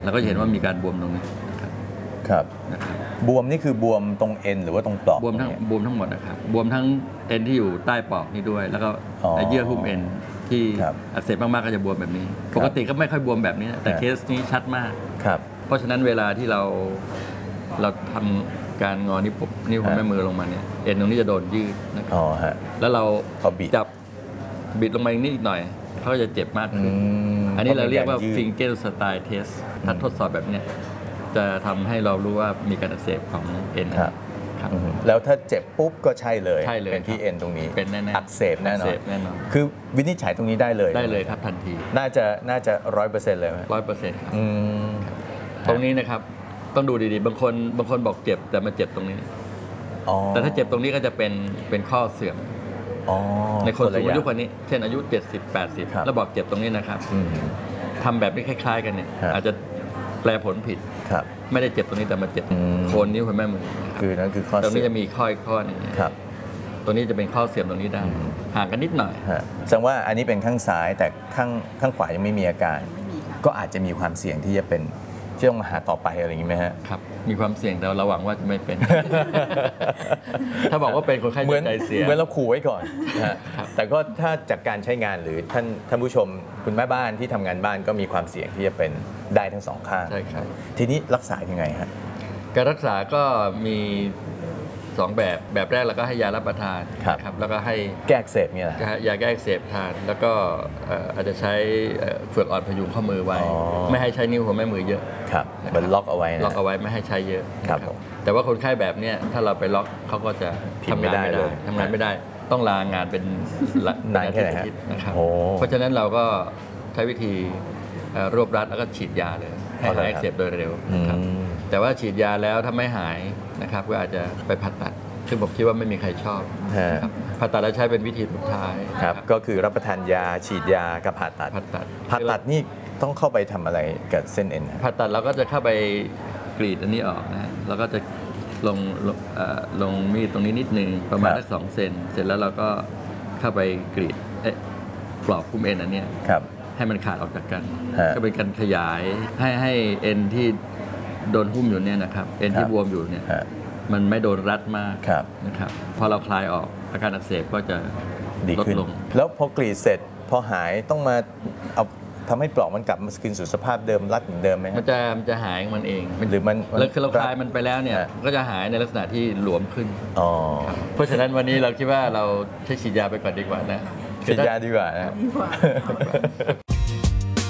เราก็เห็นว่ามีการบวมตรงนี้ครับบวมนี่คือบวมตรงเอ็นหรือว่าตรงปลอกบวมทั้งหมดนะครับบวมทั้งเอ็นที่อยู่ใต้ปลอกนี่ด้วยแล้วก็เยื่อหุ้มเอ็นที่อักเสบมากๆก็จะบวมแบบนี้ปกติก็ไม่ค่อยบวมแบบนี้แต่เคสนี้ชัดมากเพราะฉะนั้นเวลาที่เราทำการงอนิ้วหัวแม่มือลงมาเนี่ยเอ็นตรงนี้จะโดนยืดนะครับแล้วเราจับบิดลงมาอีกนิดหน่อยเขาจะเจ็บมากขึ้นอันนี้เราเรียกว่า finger style test ถ้าทดสอบแบบนี้จะทำให้เรารู้ว่ามีการอักเสบของเอ็นแล้วถ้าเจ็บปุ๊บก็ใช่เลยเป็นที่เอ็นตรงนี้เป็นแน่ๆอักเสบแน่นอนคือวินิจฉัยตรงนี้ได้เลยครับทันทีน่าจะ 100%เลยไหม 100%ครับตรงนี้นะครับต้องดูดีๆบางคนบอกเจ็บแต่มาเจ็บตรงนี้แต่ถ้าเจ็บตรงนี้ก็จะเป็นข้อเสื่อมในคนสูงอายุคนนี้เช่นอายุ70-80แล้วบอกเจ็บตรงนี้นะครับทำแบบนี้คล้ายๆกันเนี่ยอาจจะแปลผลผิดไม่ได้เจ็บตรงนี้แต่มาเจ็บโคนนิ้วหัวแม่มือคือนั่นคือข้อตรงนี้จะมีข้อนึงตรงนี้จะเป็นข้อเสื่อมตรงนี้ได้ห่างกันนิดหน่อยแสดงว่าอันนี้เป็นข้างซ้ายแต่ข้างขวายังไม่มีอาการก็อาจจะมีความเสี่ยงที่จะเป็นที่ต้องมาหาต่อไปอะไรอย่างนี้ไหมฮะครับมีความเสี่ยงแต่เราหวังว่าจะไม่เป็น ถ้าบอกว่าเป็นคนไข้ใจเสียเหมือนเราขู่ไว้ก่อนแต่ก็ถ้าจากการใช้งานหรือท่านผู้ชมคุณแม่บ้านที่ทำงานบ้านก็มีความเสี่ยงที่จะเป็นได้ทั้งสองข้างใช่ครับทีนี้รักษายังไงฮะการรักษาก็มี2แบบแรกเราก็ให้ยารับประทานครับแล้วก็ให้แก้อักเสบเนี่ยยาแก้อักเสบทานแล้วก็อาจจะใช้เฟือกอ่อนพยุงข้อมือไว้ไม่ให้ใช้นิ้วหัวแม่มือเยอะครับมันล็อกเอาไว้ไม่ให้ใช้เยอะครับแต่ว่าคนไข้แบบนี้ถ้าเราไปล็อกเขาก็จะทำงานไม่ได้ต้องลางานเป็นนานแค่ไหนนะครับเพราะฉะนั้นเราก็ใช้วิธีรวบรัดแล้วก็ฉีดยาเลยให้หายอักเสบโดยเร็วครับแต่ว่าฉีดยาแล้วถ้าไม่หายนะครับก็อาจจะไปผ่าตัดซึ่งผมคิดว่าไม่มีใครชอบผ่าตัดแล้วใช้เป็นวิธีสุดท้ายครับก็คือรับประทานยาฉีดยากับผ่าตัดนี่ต้องเข้าไปทำอะไรกับเส้นเอ็นผ่าตัดเราก็จะเข้าไปกรีดอันนี้ออกนะแล้วก็จะลงมีดตรงนี้นิดนึงประมาณสัก2 เซนเสร็จแล้วเราก็เข้าไปกรีดปลอกหุ้มเอ็นอันนี้ให้มันขาดออกจากกันก็เป็นการขยายให้เอ็นที่โดนหุ้มอยู่เนี่ยนะครับเอ็นที่บวมอยู่เนี่ยมันไม่โดนรัดมากนะครับพอเราคลายออกอาการอักเสบก็จะลดลงแล้วพอกรีดเสร็จพอหายต้องมาเอาทำให้ปลอกมันกลับมาคืนสู่สภาพเดิมรัดเหมือนเดิมไหมมันจะหายมันเองหรือมันคือเราคลายมันไปแล้วเนี่ยก็จะหายในลักษณะที่หลวมขึ้นเพราะฉะนั้นวันนี้เราคิดว่าเราใช้ฉีดยาไปก่อนดีกว่านะฉีดยาดีกว่านะ